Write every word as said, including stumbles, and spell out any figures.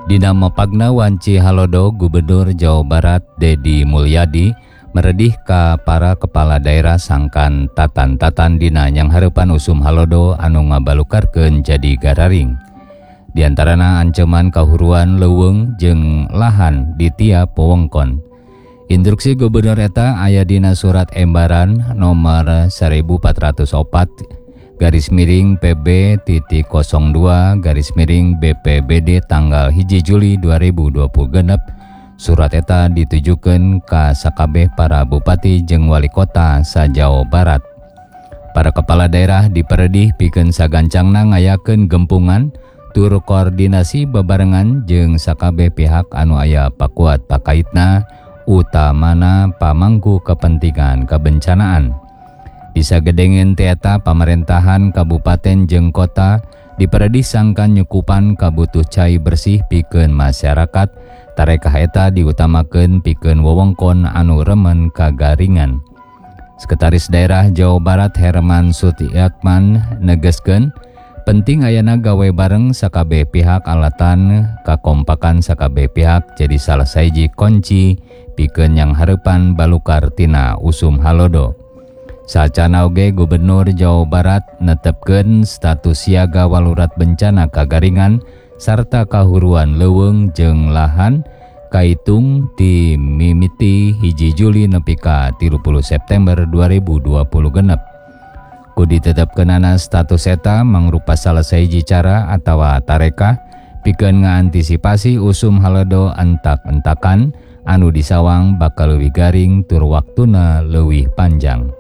Dina mapagna wanci halodo Gubernur Jawa Barat Dedi Mulyadi meredih ka para kepala daerah sangkan tatan-tatan dina yang harapan usum halodo anu ngabalukarkeun jadi gararing. Di antarana ancaman kahuruan leuweung jeung lahan di tiap wewengkon. Instruksi Gubernur eta aya dina surat embaran nomor seribu empat ratus opat garis miring P B titik nol dua garis miring B P B D tanggal hiji Juli dua ribu dua puluh genep. Surat eta ditujukeun ka sakabeh para bupati jeung wali kota sa-Jawa Barat. Para kepala daerah diperedih pikeun sagancangna ngayakeun gempungan tur koordinasi bebarengan jeung sakabeh pihak anu aya pakuat pakaitna, utamana pamangku kepentingan kebencanaan. Di sagedengeun teh eta pamerintahan kabupaten jeung kota diperedih sangkan nyukupan kabutuh cai bersih pikeun masyarakat, tarekah eta diutamakeun pikeun wewengkon anu remen kagaringan. Sekretaris Daerah Jawa Barat Herman Sutiatman negeskeun penting ayana gawe bareng sakabeh pihak alatan kakompakan sakabeh pihak jadi salah sahiji kunci pikeun yang hareupan balukar tina usum halodo. Saacana oge Gubernur Jawa Barat netepkeun status siaga walurat bencana kagaringan sarta kahuruan leuweung jeung lahan kaitung ti mimiti hiji Juli nepi ka tilu puluh September dua ribu dua puluh genep. Ku ditetepkeunana status eta mangrupa salah sahiji cara atawa tarekah pikeun ngaantisipasi usum halodo entak-entakan anu disawang bakal leuwih garing tur waktuna leuwih panjang.